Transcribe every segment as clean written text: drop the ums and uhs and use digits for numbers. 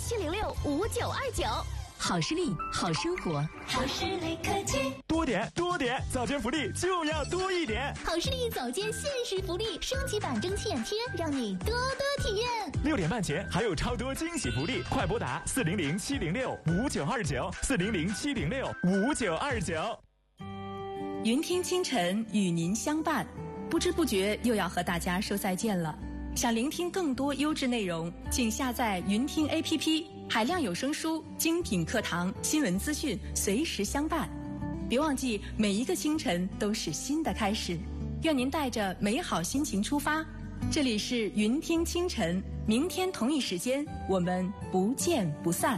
400-706-5929。 好视力，好生活。 好视力科技， 多点，早间福利就要多一点。 好视力早间限时福利，升级版蒸汽眼贴，让你多多体验。 6点半前还有超多惊喜福利，快拨打400-706-5929，400-706-5929。 云听清晨与您相伴，不知不觉又要和大家说再见了。想聆听更多优质内容，请下载云听 APP， 海量有声书、精品课堂、新闻资讯，随时相伴。别忘记，每一个清晨都是新的开始。愿您带着美好心情出发。这里是云听清晨，明天同一时间，我们不见不散。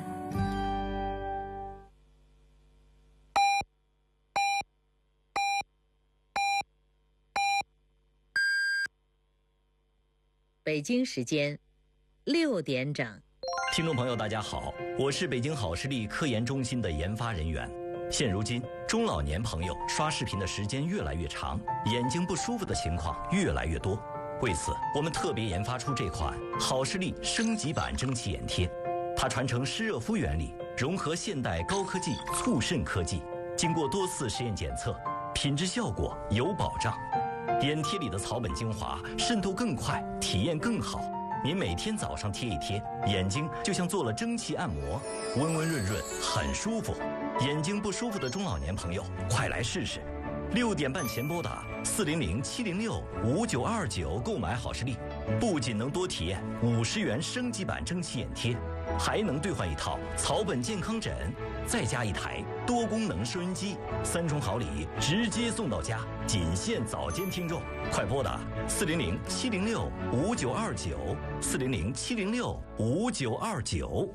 北京时间6点整。 听众朋友大家好，我是北京好视力科研中心的研发人员。现如今中老年朋友刷视频的时间越来越长，眼睛不舒服的情况越来越多。为此我们特别研发出这款好视力升级版蒸汽眼贴，它传承湿热敷原理，融合现代高科技促渗科技，经过多次实验检测，品质效果有保障。眼贴里的草本精华渗透更快，体验更好。您每天早上贴一贴，眼睛就像做了蒸汽按摩，温温润润，很舒服。眼睛不舒服的中老年朋友，快来试试。6点半前拨打400-706-5929购买好视力，不仅能多体验50元升级版蒸汽眼贴，还能兑换一套草本健康枕，再加一台多功能收音机，3重好礼直接送到家，仅限早间听众。快拨打400-706-5929，400-706-5929。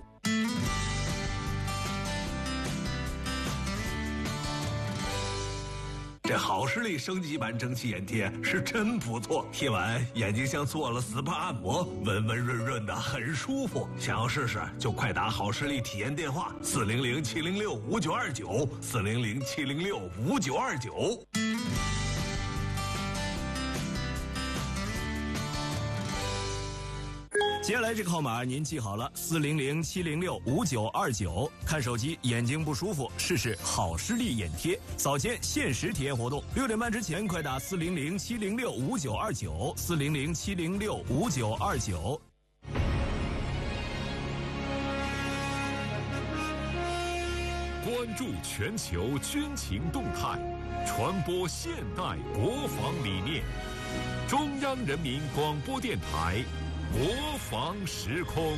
这好视力升级版蒸汽眼贴是真不错，贴完眼睛像做了 SPA 按摩，温温润润的，很舒服。想要试试就快打好视力体验电话400-706-5929，400-706-5929。 接下来这个号码您记好了，400-706-5929。看手机眼睛不舒服，试试好视力眼贴，早间限时体验活动，6点半之前快打400-706-5929，400-706-5929。 关注全球军情动态，传播现代国防理念。中央人民广播电台国防时空。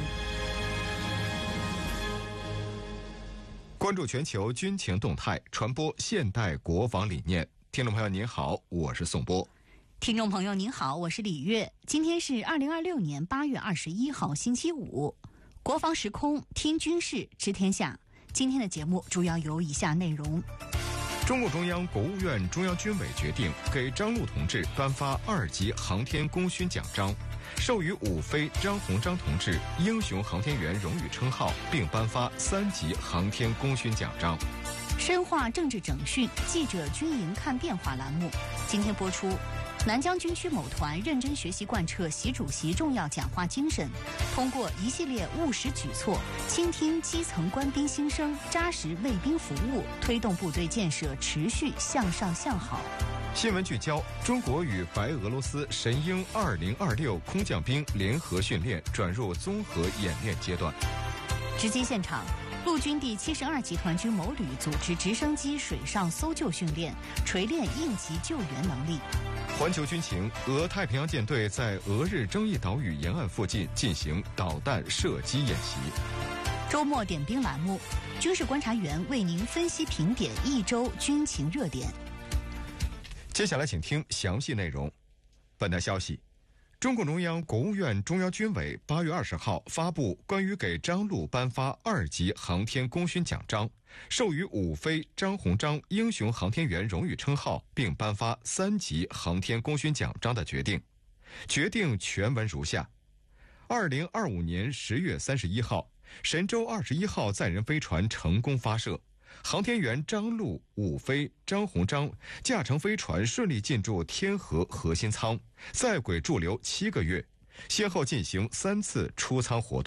关注全球军情动态，传播现代国防理念。听众朋友您好，我是宋波。 听众朋友您好，我是李月。今天是2026年8月21号星期五，国防时空听军事知天下。今天的节目主要有以下内容。 中共中央、国务院、中央军委决定给张陆同志颁发2级航天功勋奖章，授予伍飞、张鸿章同志英雄航天员荣誉称号，并颁发3级航天功勋奖章。 深化政治整训，记者军营看变化栏目今天播出。南疆军区某团认真学习贯彻习主席重要讲话精神，通过一系列务实举措，倾听基层官兵心声，扎实为兵服务，推动部队建设持续向上向好。 新闻聚焦：中国与白俄罗斯神鹰2026空降兵联合训练转入综合演练阶段。 直击现场，陆军第72集团军某旅组织直升机水上搜救训练，锤炼应急救援能力。 环球军情：俄太平洋舰队在俄日争议岛屿沿岸附近进行导弹射击演习。 周末点兵栏目，军事观察员为您分析评点一周军情热点。 接下来请听详细内容。本台消息，中共中央、国务院、中央军委8月20号发布关于给张陆颁发2级航天功勋奖章，授予伍飞、张鸿章英雄航天员荣誉称号，并颁发3级航天功勋奖章的决定。决定全文如下：2025年10月31号，神舟21号载人飞船成功发射，航天员张陆、伍飞、张鸿章驾乘飞船顺利进驻天河核心舱，在轨驻留7个月，先后进行3次出舱活动。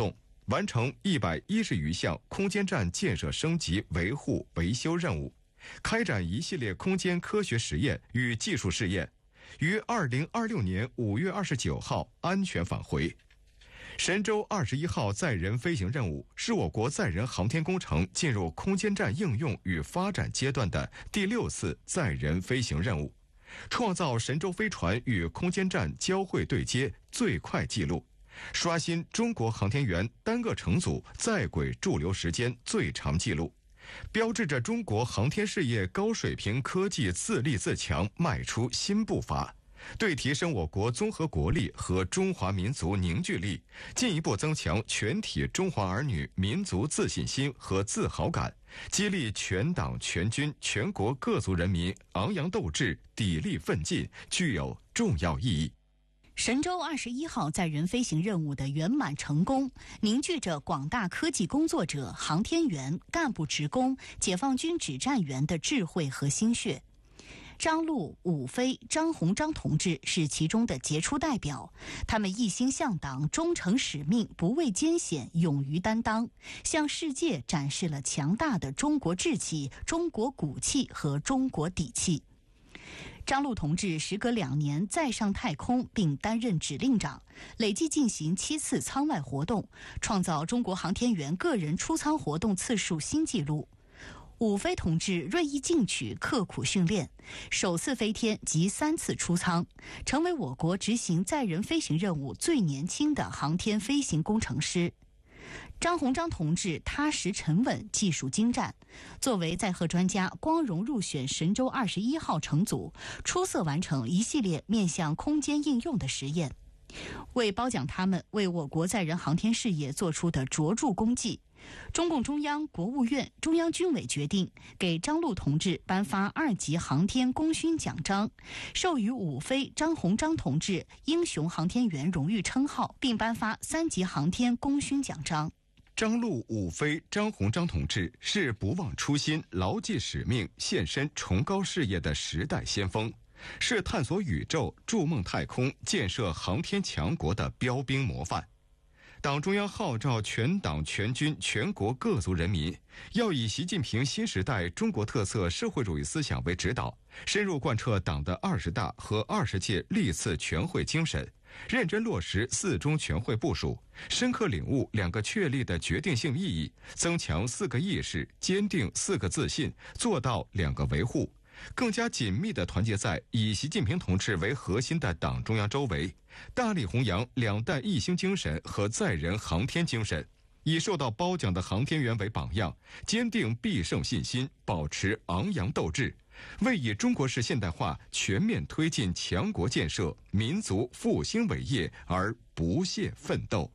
完成110余项空间站建设升级、维护、维修任务，开展一系列空间科学实验与技术试验，于2026年5月29号安全返回。神舟21号载人飞行任务是我国载人航天工程进入空间站应用与发展阶段的第6次载人飞行任务，创造神舟飞船与空间站交会对接最快纪录，刷新中国航天员单个乘组在轨驻留时间最长纪录，标志着中国航天事业高水平科技自立自强迈出新步伐，对提升我国综合国力和中华民族凝聚力，进一步增强全体中华儿女民族自信心和自豪感，激励全党全军全国各族人民昂扬斗志、砥砺奋进，具有重要意义。 神舟21号载人飞行任务的圆满成功，凝聚着广大科技工作者、航天员、干部职工、解放军指战员的智慧和心血。张陆、伍飞、张鸿章同志是其中的杰出代表，他们一心向党，忠诚使命，不畏艰险，勇于担当，向世界展示了强大的中国志气、中国骨气和中国底气。张陆同志时隔2年再上太空，并担任指令长，累计进行7次舱外活动，创造中国航天员个人出舱活动次数新纪录。伍飞同志锐意进取，刻苦训练，首次飞天即3次出舱，成为我国执行载人飞行任务最年轻的航天飞行工程师。张鸿章同志踏实沉稳，技术精湛，作为载荷专家，光荣入选神舟21号乘组，出色完成一系列面向空间应用的实验。为褒奖他们为我国载人航天事业做出的卓著功绩，中共中央、国务院、中央军委决定给张陆同志颁发2级航天功勋奖章，授予伍飞、张鸿章同志英雄航天员荣誉称号，并颁发3级航天功勋奖章。 张陆、伍飞、张鸿章同志是不忘初心、牢记使命、献身崇高事业的时代先锋，是探索宇宙、筑梦太空、建设航天强国的标兵模范。党中央号召全党全军全国各族人民要以习近平新时代中国特色社会主义思想为指导，深入贯彻党的20大和20届历次全会精神，认真落实4中全会部署，深刻领悟2个确立的决定性意义，增强4个意识，坚定4个自信，做到2个维护，更加紧密地团结在以习近平同志为核心的党中央周围，大力弘扬2弹一星精神和载人航天精神，以受到褒奖的航天员为榜样，坚定必胜信心，保持昂扬斗志，为以中国式现代化全面推进强国建设、民族复兴伟业而不懈奋斗。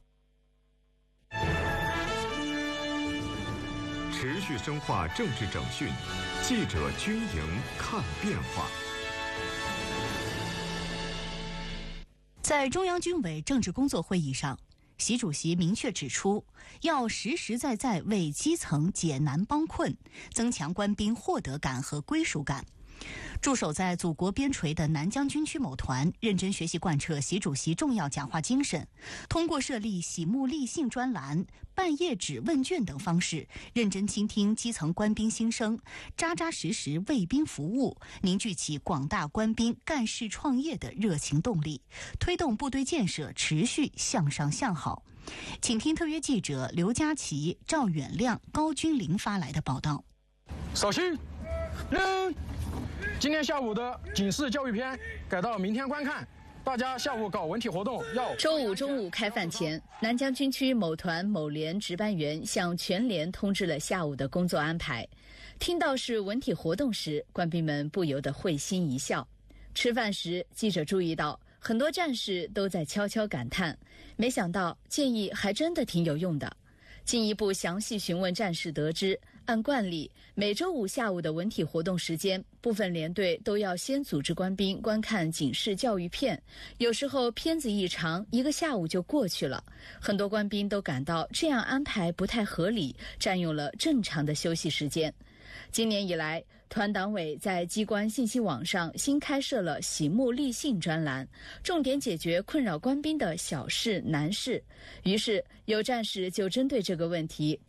持续深化政治整训，记者军营看变化。 在中央军委政治工作会议上，习主席明确指出，要实实在在为基层解难帮困，增强官兵获得感和归属感。驻守在祖国边陲的南疆军区某团认真学习贯彻习主席重要讲话精神，通过设立喜慕立信专栏、半夜纸问卷等方式，认真倾听基层官兵心声，扎扎实实为兵服务，凝聚起广大官兵干事创业的热情动力，推动部队建设持续向上向好。请听特约记者刘佳琪、赵远亮、高君林发来的报道。 扫兴，今天下午的警示教育片改到明天观看，大家下午搞文体活动要。 周五中午开饭前，南疆军区某团某连值班员向全连通知了下午的工作安排。听到是文体活动时，官兵们不由得会心一笑。吃饭时，记者注意到很多战士都在悄悄感叹，没想到建议还真的挺有用的。进一步详细询问战士得知，按惯例，每周五下午的文体活动时间，部分连队都要先组织官兵观看警示教育片，有时候片子一长，1个下午就过去了。很多官兵都感到这样安排不太合理，占用了正常的休息时间。今年以来， 团党委在机关信息网上新开设了喜慕立信专栏，重点解决困扰官兵的小事难事。于是有战士就针对这个问题